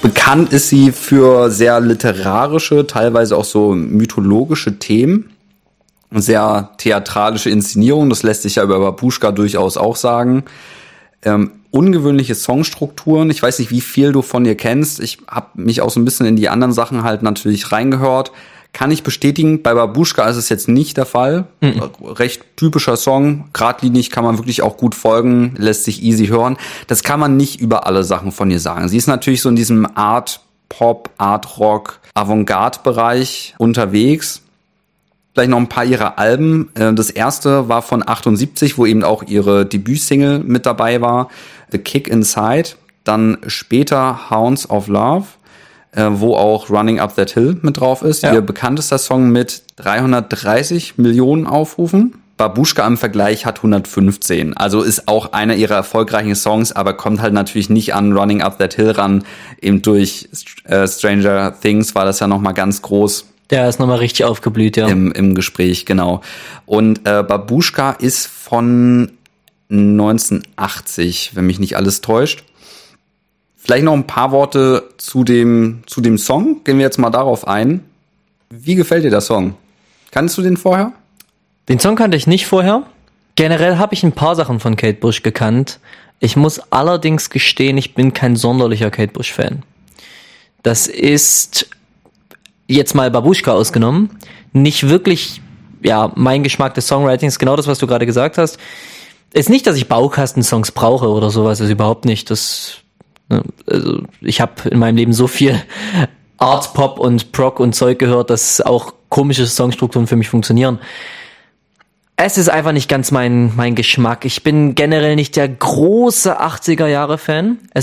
Bekannt ist sie für sehr literarische, teilweise auch so mythologische Themen. Sehr theatralische Inszenierung, das lässt sich ja über Babuschka durchaus auch sagen. Ungewöhnliche Songstrukturen. Ich weiß nicht, wie viel du von ihr kennst. Ich habe mich auch so ein bisschen in die anderen Sachen halt natürlich reingehört. Kann ich bestätigen, bei Babuschka ist es jetzt nicht der Fall. Recht typischer Song, geradlinig, kann man wirklich auch gut folgen, lässt sich easy hören. Das kann man nicht über alle Sachen von ihr sagen. Sie ist natürlich so in diesem Art-Pop, Art-Rock, Avantgarde-Bereich unterwegs. Vielleicht noch ein paar ihrer Alben. Das erste war von 78, wo eben auch ihre Debütsingle mit dabei war, The Kick Inside. Dann später Hounds of Love, wo auch Running Up That Hill mit drauf ist. Ja. Ihr bekanntester Song mit 330 Millionen Aufrufen. Babuschka im Vergleich hat 115. Also ist auch einer ihrer erfolgreichen Songs, aber kommt halt natürlich nicht an Running Up That Hill ran. Eben durch Stranger Things war das ja nochmal ganz groß. Der ist nochmal richtig aufgeblüht, ja. Im Gespräch, genau. Und Babuschka ist von 1980, wenn mich nicht alles täuscht. Vielleicht noch ein paar Worte zu dem Song. Gehen wir jetzt mal darauf ein. Wie gefällt dir der Song? Kannst du den vorher? Den Song kannte ich nicht vorher. Generell habe ich ein paar Sachen von Kate Bush gekannt. Ich muss allerdings gestehen, ich bin kein sonderlicher Kate Bush-Fan. Das ist, jetzt mal Babuschka ausgenommen, nicht wirklich, ja, mein Geschmack des Songwritings, genau das, was du gerade gesagt hast. Ist nicht, dass ich Baukastensongs brauche oder sowas, ist überhaupt nicht. Also ich habe in meinem Leben so viel Art, Pop und Prog und Zeug gehört, dass auch komische Songstrukturen für mich funktionieren. Es ist einfach nicht ganz mein Geschmack. Ich bin generell nicht der große 80er-Jahre-Fan.